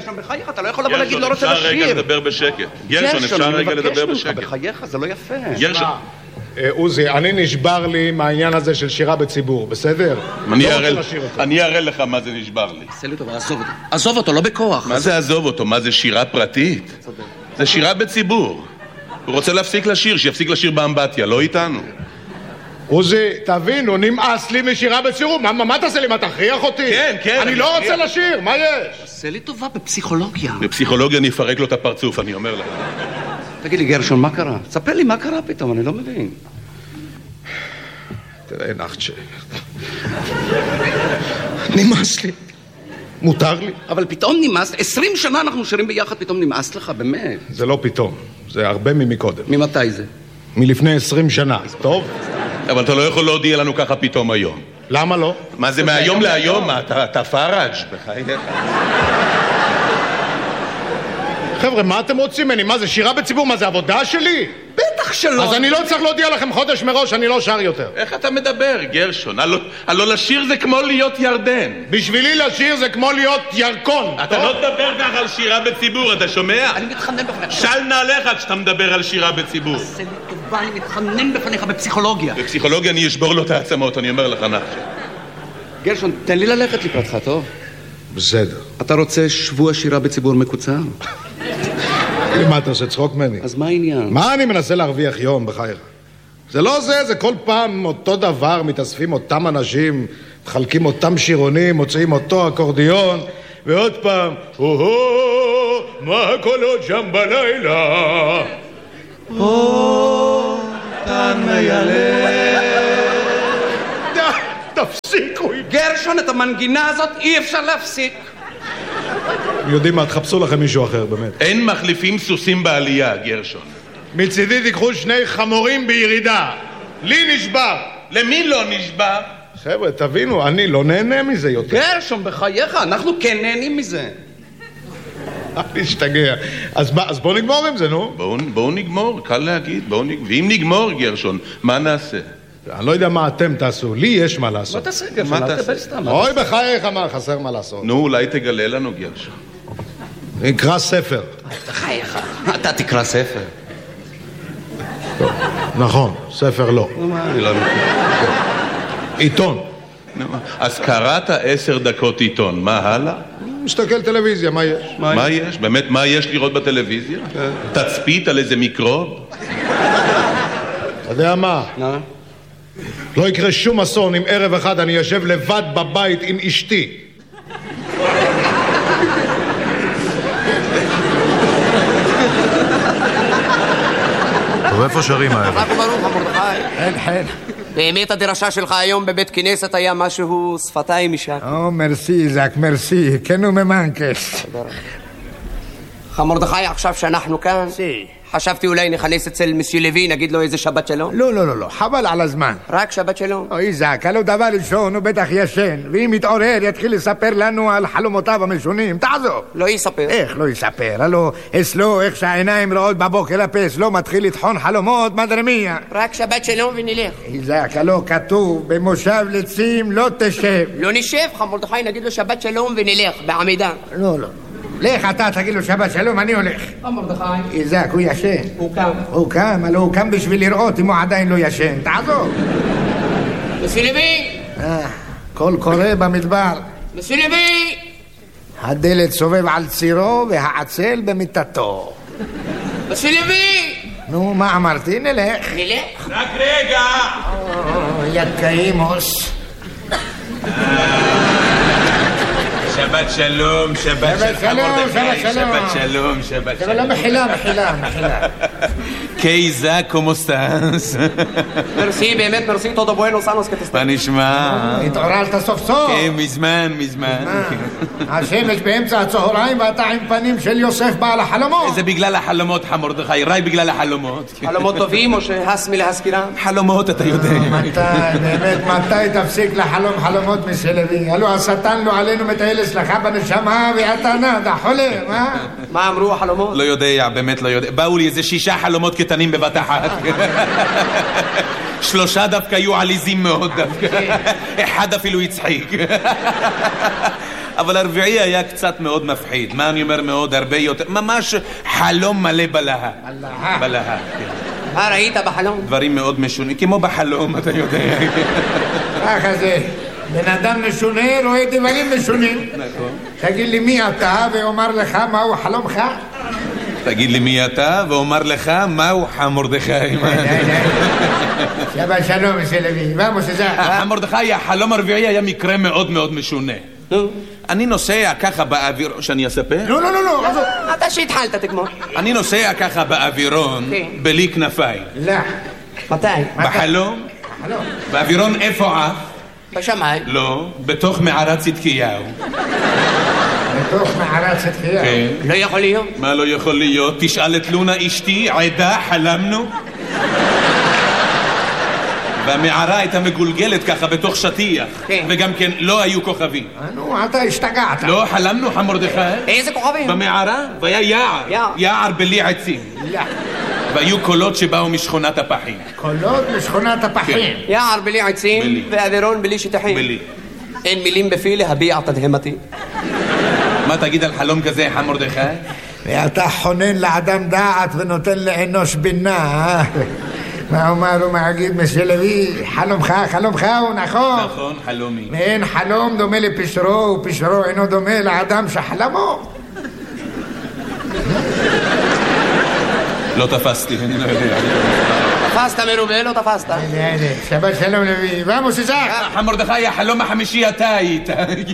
גרשון, בחייך, אתה לא יכול לבוא להגיד לא רוצה לשיר. אפשר רגע לדבר בשקט. גרשון, אפשר רגע לדבר בשקט. בחייך, זה לא יפה. גרשון. עוזי, אני נשבר לי מהעניין הזה של שירה בציבור, בסדר? אני אראה לך מה זה נשבר לי. עשה לי טוב, עזוב אותו. עזוב אותו, לא בכוח. מה זה עזוב אותו? מה זה שירה פרטית? זה שירה בציבור. הוא רוצה להפסיק לשיר, שיפסיק לשיר באמבטיה, לא איתנו. עוזי, תבין, הוא נמאס לי משירה בציבור. מה תעשה לי? מה, תכריח אותי? כן. אני לא רוצה לשיר, מה יש? עשה לי טובה בפסיכולוגיה. בפסיכולוגיה אני אפרק לו את הפרצוף, אני אומר לך. תגיד לי, גרשון, מה קרה? תספר לי מה קרה פתאום, אני לא מבין. תראה, נחצ'ה. נמאס לי. מותר לי. אבל פתאום נמאס, 20 שנה אנחנו שרים ביחד, פתאום נמאס לך, באמת. זה לא פתאום, זה הרבה ממקודם. ממתי זה? מלפני 20 שנה, טוב? אבל אתה לא יכול להודיע לנו ככה פתאום היום. למה לא? מה זה מהיום להיום? אתה פארג' בחייך. חבר'ה, מה אתם רוצים ממני? מה זה, שירה בציבור? מה זה, עבודה שלי? בטח שלא. אז אני לא צריך להודיע לכם חודש מראש, אני לא שר יותר. איך אתה מדבר, גרשון? הלא לשיר זה כמו להיות ירדן. בשבילי לשיר זה כמו להיות ירקון. אתה לא תדבר ככה על שירה בציבור, אתה שומע? אני מתחנן בפניך. של נעליך כשאתה מדבר על שירה בציבור. עשה לי טובה, אני מתחנן בפניך בפסיכולוגיה. בפסיכולוגיה אני אשבור לו את העצמות, אני אומר לך נחש. גרשון, תן לי ללכת לקראתך, טוב? בסדר. אתה רוצה שבוע שירה בציבור מקוצר? מה, אתה עושה צחוק ממני? אז מה העניין? מה אני מנסה להרוויח יום בחייך? זה לא זה כל פעם אותו דבר, מתאספים אותם אנשים, מחלקים אותם שירונים, מוצאים אותו אקורדיון, ועוד פעם, מה הקולות שם בלילה? תן מיילה. תפסיקו. גרשון, את המנגינה הזאת אי אפשר להפסיק. יודעים מה, תחפשו לכם מישהו אחר, באמת. אין מחליפים סוסים בעלייה, גרשון. מצידי תיקחו 2 חמורים בירידה. לי נשבר. למי לא נשבר? חבר'ה, תבינו, אני לא נהנה מזה יותר. גרשון, בחייך, אנחנו כן נהנים מזה. להשתגע. אז בואו נגמור עם זה, נו. בואו נגמור, קל להגיד. ואם נגמור, גרשון, מה נעשה? אני לא יודע מה אתם תעשו, לי יש מה לעשות. מה תעשה, גרשון? אל תבל סתם. אוי בחייך, מה, חסר מה לעשות. נו, אולי תגלה לנו, גרשון. נקרא ספר. בחייך, אתה תקרא ספר. נכון, ספר לא. אני לא מכיר. עיתון. אז קראת 10 דקות עיתון, מה הלאה? מסתכל טלוויזיה, מה יש? מה יש? באמת, מה יש לראות בטלוויזיה? תצפית על איזה מיקרוב? אתה יודע מה? לא יקרה שום אסון אם ערב אחד אני יושב לבד בבית עם אשתי. טוב, איפה שרים הערב? רק ברוך, מרדכי. חן. באמת הדרשה שלך היום בבית כנסת היה משהו שפתיים משם. מרסי, זק, מרסי. כן וממנקס. מרדכי, עכשיו שאנחנו כאן, חשבתי אולי נכנס אצל מסיו לוי, נגיד לו איזה שבת שלום. לא, חבל על הזמן. רק שבת שלום. אוי זק, הלו דבר ראשון הוא בטח ישן, ואם יתעורר יתחיל לספר לנו על חלומותיו המשונים. תעזוב. לא יספר. איך לא יספר? הלו אצלו איך שהעיניים רואות בבוקר הפס לא מתחיל לטחון חלומות מדרמיה. רק שבת שלום ונלך. זק, הלו כתוב במושב לצים לא תשב. לא נשב, מרדכי, נגיד לו שבת שלום ונלך בעמידה. לא. לך אתה תגיד לו שבת שלום, אני הולך. מרדכי. איזק, הוא ישן. הוא קם. אבל הוא קם בשביל לראות אם הוא עדיין לא ישן. תעזוב. מסיו לוי. קול קורא במדבר. מסיו לוי. הדלת סובב על צירו והעצל במיטתו. מסיו לוי. נו, מה אמרתי? נלך. רק רגע. יקאימוס. שבת שלום, שבת שלום. לא, מחילה. קייזה, כמו סטאנס? מרסי, באמת מרסי, תודו בואנוס אנוס כתסטן. מה נשמע? התעוררת סוף סוף. כן, מזמן. השמש באמצע הצהריים ואתה עם פנים של יוסף בעל החלומות. זה בגלל החלומות, מרדכי, ראי בגלל החלומות. חלומות טובים או שהס מלהזכירם? חלומות, אתה יודע. מתי תפסיק לחלום חלומות מסלבי? הלו השטן לא עלינו מטייל אצלך בנשמה ואתה נדה חולם, מה אמרו החלומות? לא יודע, באמת לא יודע. באו לי איזה 6 חלומות קטנים בבת אחת. 3 דווקא היו עליזים מאוד דווקא. אחד אפילו הצחיק. אבל הרביעי היה קצת מאוד מפחיד. מה אני אומר מאוד? הרבה יותר. ממש חלום מלא בלהה. בלהה, כן. מה ראית בחלום? דברים מאוד משונים, כמו בחלום, אתה יודע. ככה זה. בן אדם משונה רואה דברים משונים. נכון. תגיד לי מי אתה ואומר לך מהו חלומך? תגיד לי מי אתה ואומר לך מהו חמורדכי. שבת שלום מסלבי. ואמוס איזה? חמורדכי, החלום הרביעי היה מקרה מאוד מאוד משונה. אני נוסע ככה באוויר... שאני אספר? לא. אתה שהתחלת תגמור. אני נוסע ככה באווירון בלי כנפיים. לא. מתי? בחלום? באווירון איפה עף? בשמיים. לא, בתוך מערת צדקיהו. בתוך מערת צדקיהו? כן. לא יכול להיות. מה לא יכול להיות? תשאל את לונה אשתי, עדה, חלמנו. והמערה הייתה מגולגלת ככה בתוך שטיח. כן. וגם כן לא היו כוכבים. נו, אתה השתגעת. לא, חלמנו חמורדכי. איזה כוכבים? במערה, והיה יער. יער בלי עצים. לא. והיו קולות שבאו משכונת הפחים. קולות משכונת הפחים. יער בלי עצים בלי. ואווירון בלי שטחים. בלי. אין מילים בפי להביע תדהמתי. מה תגיד על חלום כזה, חמורדכי? ואתה חונן לאדם דעת ונותן לאנוש בינה. מה אומר ומגיד מסלבי? חלומך הוא נכון. נכון, חלומי. ואין חלום דומה לפשרו ופשרו אינו דומה לאדם שחלמו. לא תפסתי, אני לא יודע. תפסת מרובה, לא תפסת. שבת שלום לוי. ועמוס איזק. חמורדכי, החלום החמישי אתה היית.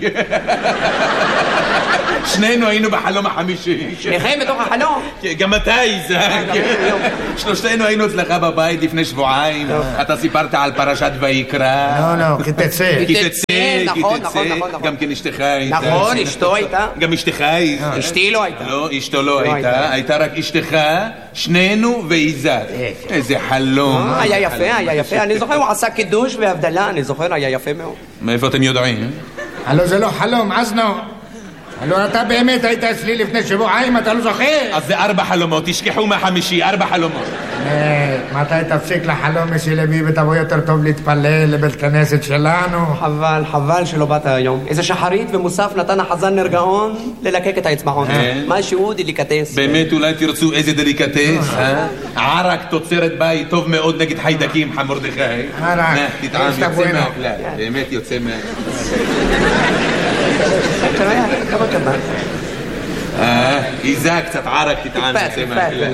שנינו היינו בחלום החמישי. שניכם בתוך החלום. גם אתה איזק. שלושתנו היינו אצלך בבית לפני שבועיים. אתה סיפרת על פרשת ויקרא. לא, כי תצא. כי תצא. נכון. גם כן אשתך הייתה. נכון, אשתו הייתה. גם אשתך הייתה. אשתי לא הייתה. לא, אשתו לא הייתה. הייתה רק אשתך, שנינו ואיזק. איזה חלום. היה יפה. אני זוכר, הוא עשה קידוש והבדלה, אני זוכר, היה יפה מאוד. מאיפה אתם יודעים? הלו זה לא חלום, אזנו. הלו אתה באמת היית אצלי לפני שבועיים, אתה לא זוכר? אז זה 4 חלומות, תשכחו מהחמישי, 4 חלומות. מתי תפסיק לחלום מסלבי ותבוא יותר טוב להתפלל לבית כנסת שלנו? חבל שלא באת היום. איזה שחרית ומוסף נתן החזן נרגעון ללקק את האצבעות. משהו דליקטס. באמת אולי תרצו איזה דליקטס, ערק תוצרת בית טוב מאוד נגד חיידקים, חמורדכי. ערק, תטעם, יוצא מהכלל, באמת יוצא איזק, קצת ערק תטעם, יוצא מהכלל.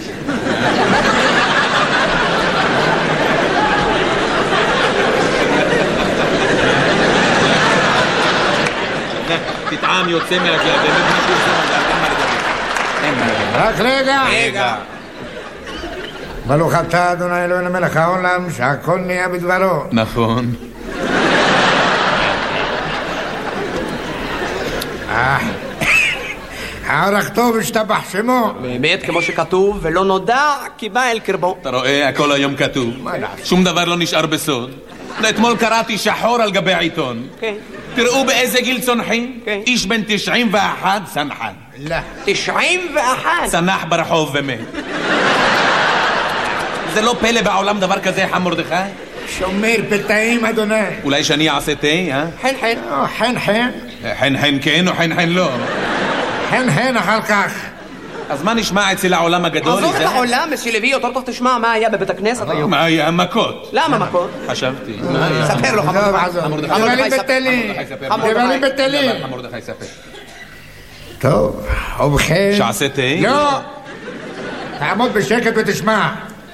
תטעם, יוצא מהכלל, באמת משהו יוצא מהכלל, רק רגע. ברוך אתה אדוני אלוהינו מלך העולם שהכל נהיה בדברו. נכון. הערך טוב השתבח שמו. באמת, כמו שכתוב, ולא נודע כי בא אל קרבו. אתה רואה, הכל היום כתוב. שום דבר לא נשאר בסוד. אתמול קראתי שחור על גבי העיתון. כן. תראו באיזה גיל צונחים. כן. איש בן 91 צנחן. לא. 91. צנח ברחוב ומת. זה לא פלא בעולם דבר כזה, חמורדכי? שומר פתאים אדוני. אולי שאני אעשה תה, אה? חן. חן כן או חן לא? חן אחר כך. אז מה נשמע אצל העולם הגדול? עזוב את העולם, מסלבי, יותר טוב תשמע מה היה בבית הכנסת היום. מה היה? מכות. למה מכות? חשבתי. ספר לו, דבלים בטלים. חמורדכי ספר. טוב, ובכן. שעשה תה? לא. תעמוד בשקט ותשמע.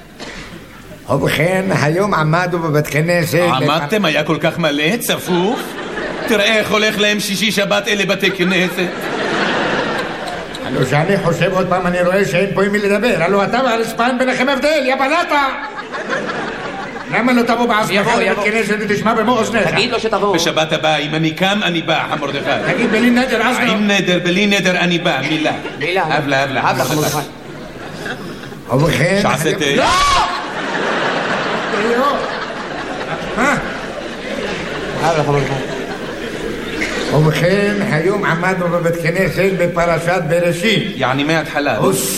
ובכן, היום עמדו בבית כנסת. עמדתם? היה כל כך מלא? צפוף? תראה איך הולך להם שישי שבת אלה בתי כנסת. הלו שאני חושב עוד פעם, אני רואה שאין פה עם מי לדבר. הלו אתה והרספן ביניכם הבדל, יא בלטה! למה לא תבוא בעצמך לבית כנסת ותשמע במו אוזניך? תגיד לו שתבוא. בשבת הבאה, אם אני קם, אני בא, חמורדכי. תגיד בלי נדר, אז לא. עם נדר, בלי נדר, אני בא, מילה. הבלה, חמורדכי. ובכן... שעשה תה? לא! מה? ובכן, היום עמדנו בבית כנסת בפרשת בראשית. יעני מההתחלה.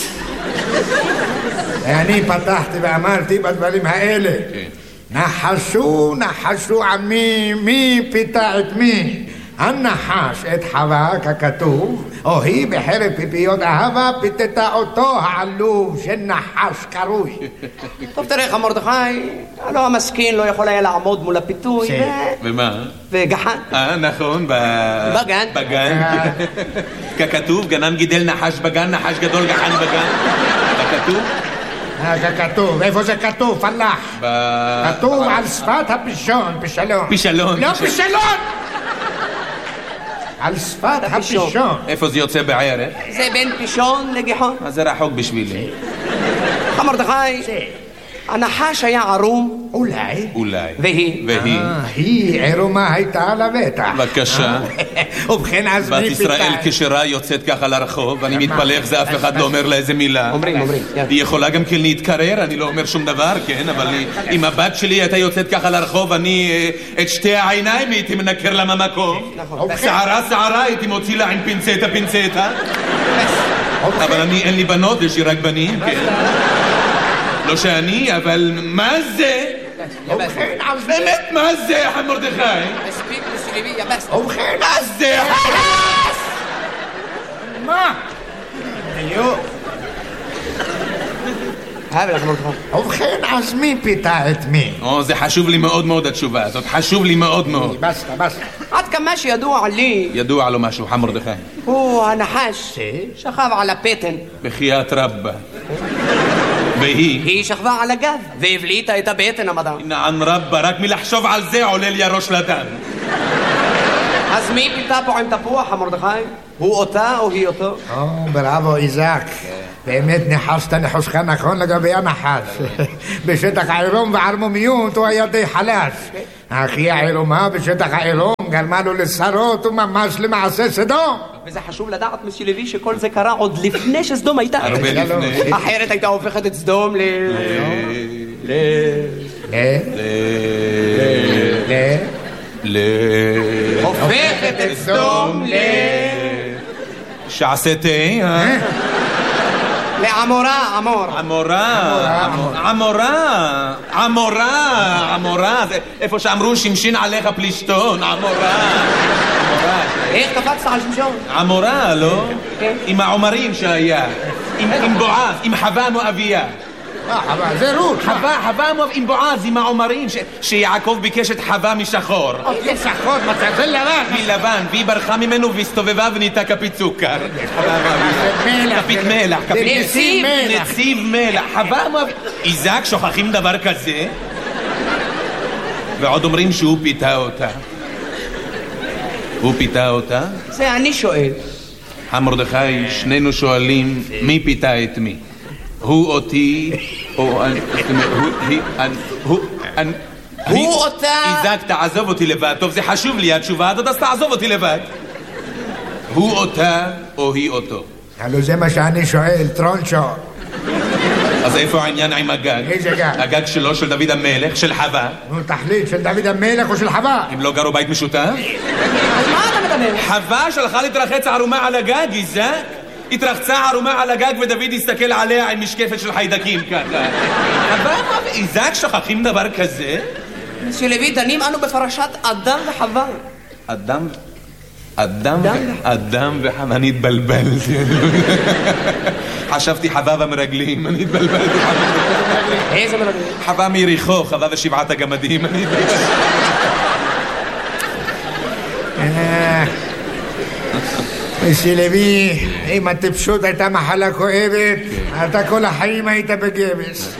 ואני פתחתי ואמרתי בדברים האלה. נחשו עמי, מי פיתה את מי? הנחש את חווה ככתוב, או היא בחרב פיפיות אהבה פיתתה אותו העלוב של נחש קרוי. טוב, תראה לך מרדכי, הלא המסכין לא יכול היה לעמוד מול הפיתוי. ומה? וגחן. נכון, בגן. בגן. ככתוב, גנן גידל נחש בגן, נחש גדול גחן בגן. ככתוב? כתוב, איפה זה כתוב? פלח. כתוב על שפת הפישון, פישלון. פישלון. לא פישלון! על שפת הפישון. איפה זה יוצא בערך? זה בין פישון לגיחון. אז זה רחוק בשבילי. מרדכי, הנחש היה ערום. אולי. והיא? היא עירומה הייתה על הבטח. בבקשה. ובכן אז בת ישראל כשרה יוצאת ככה לרחוב, אני מתפלא איך זה אף אחד לא אומר לה איזה מילה. אומרים. היא יכולה גם כן להתקרר, אני לא אומר שום דבר, כן? אבל אם הבת שלי הייתה יוצאת ככה לרחוב, אני את שתי העיניים הייתי מנקר לה מהמקום. שערה הייתי מוציא לה עם פינצטה. אבל אין לי בנות, יש לי רק בנים, כן? לא שאני, אבל מה זה? באמת, מה זה, מרדכי? ובכן, מה זה? מה? ובכן, אז מי פיתה את מי? זה חשוב לי מאוד מאוד התשובה הזאת, חשוב לי מאוד מאוד. בסטה. עד כמה שידוע לי, ידוע לו משהו, מרדכי. הוא הנחש שכב על הפטן. בחיית רבה. והיא שכבה על הגב והבליטה את הבטן המדע. נען רבה, רק מלחשוב על זה עולה לי הראש לדם. אז מי פיתה פה עם תפוח, מרדכי? הוא אותה או היא אותו? בראבו איזק, באמת ניחשת ניחושך נכון לגבי הנחש. בשטח העירום וערמומיות הוא היה די חלש. אחי העירומה בשטח העירום גרמה לו לשרות וממש למעשה סדום. וזה חשוב לדעת, מסי לוי, שכל זה קרה עוד לפני שסדום הייתה. הרבה לפני. אחרת הייתה הופכת את סדום הופכת את סדום שעשה תה, לעמורה, עמורה, איפה שאמרו שמשין עליך פלישתון, עמורה. איך קפצת על שמשון? עמורה, לא? עם העומרים שהיה, עם בועז, עם חווה מואביה. חווה, זה רות. חווה עם בועז, עם העומרים, שיעקב ביקש את חווה משחור. שחור, זה לבן. מלבן, והיא ברחה ממנו והסתובבה ונהייתה כפית סוכר. כפית מלח. נציב מלח. חווה מואביה. איזק, שוכחים דבר כזה? ועוד אומרים שהוא פיתה אותה. הוא פיתה אותה? זה אני שואל. מרדכי, שנינו שואלים מי פיתה את מי. הוא אותי, או הוא אותה. איזק, תעזוב אותי לבד. טוב, זה חשוב לי התשובה הזאת, אז תעזוב אותי לבד. הוא אותה או היא אותו? הלו זה מה שאני שואל, טרונצ'ו. אז איפה העניין עם הגג? איזה גג? הגג שלו, של דוד המלך, של חווה. נו, תחליט, של דוד המלך או של חווה? הם לא גרו בית משותף? אז מה אתה מדבר? חווה שלחה להתרחץ ערומה על הגג, איזק? התרחצה ערומה על הגג ודוד הסתכל עליה עם משקפת של חיידקים ככה. חווה, איזק, שוכחים דבר כזה? מסי לוי, דנים אנו בפרשת אדם וחווה. אדם וחווה, אני התבלבלתי. חשבתי חווה במרגלים, אני התבלבלתי. איזה מרגלים? חווה מיריחו, חווה ושבעת הגמדים, אני התבלבלתי. מסי לוי, אם הטיפשות הייתה מחלה כואבת, אתה כל החיים היית בגבס.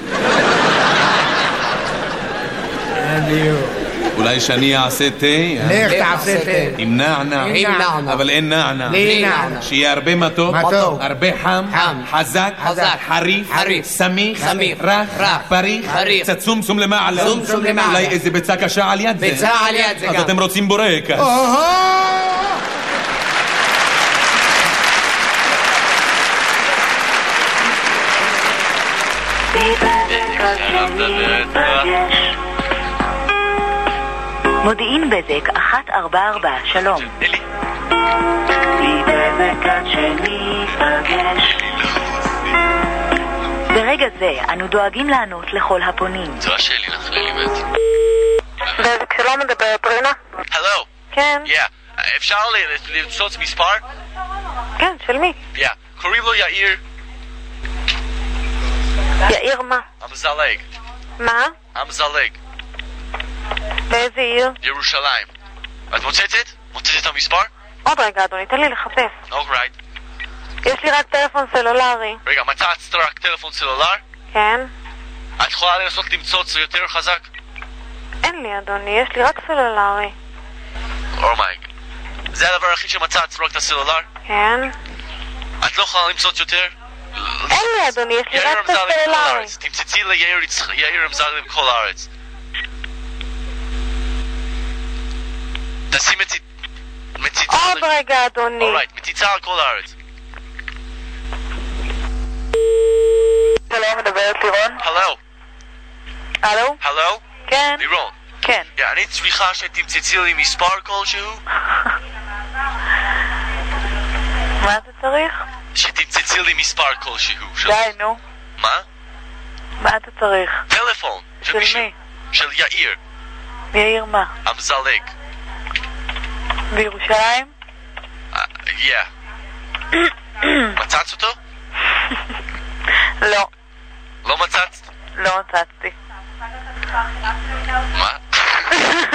אולי שאני אעשה תה? לך תעשה תה. עם נענע. אבל אין נענע. שיהיה הרבה מתוק, הרבה חם, חזק, חריף, סמיך, רך, פריך, קצת צומצום למעלה. אולי איזה ביצה קשה על יד זה. ביצה על יד זה גם. אז אתם רוצים בורקס. מודיעין בזק 144, שלום. ברגע זה אנו דואגים לענות לכל הפונים. זו השאלי לך, לילי בית. בזק שלום, מדברת רינה? Hello. כן. Yeah. אפשר למצוץ מספר? כן, של מי? קוראים לו יאיר. יאיר מה? המזלג. מה? המזלג. באיזה עיר? ירושלים. את מוצצת? מוצצת את המספר? עוד רגע, אדוני, תן לי לחפש. אורייט. יש לי רק טלפון סלולרי. רגע, מצאת רק טלפון סלולר? כן. את יכולה לנסות למצוץ יותר חזק? אין לי, אדוני, יש לי רק סלולרי. אומייג. זה הדבר הכי שמצאת, רק את הסלולר? כן. את לא יכולה למצוץ יותר? אין לי, אדוני, יש לי רק את הסלולרי. תמצאי ליאיר אמזלג בכל הארץ. תשים מציצה... עוד רגע, אדוני. אורייט, מציצה על כל הארץ. שלום, מדברת לירון? הלו. הלו? הלו? כן. לירון. כן. אני צריכה שתמצאי לי מספר כלשהו? מה אתה צריך? שתמצאי לי מספר כלשהו. די, נו. מה? מה אתה צריך? טלפון. של מי? של יאיר. יאיר מה? המזלג. בירושלים? מצאת אותו? לא. לא מצאת? לא מצאתי. מה?